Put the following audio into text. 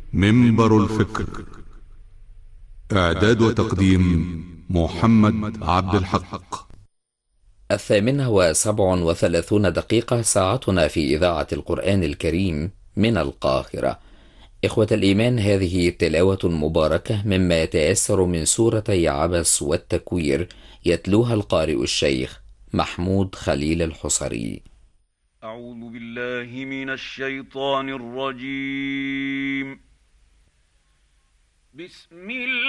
منبر الفكر. إعداد وتقديم محمد عبد الحق. 8:37 ساعتنا في إذاعة القرآن الكريم من القاهرة. إخوة الإيمان، هذه تلاوة مباركة مما يتأثر من سورتي عبس والتكوير، يتلوها القارئ الشيخ محمود خليل الحصري. أعوذ بالله من الشيطان الرجيم. بسم الله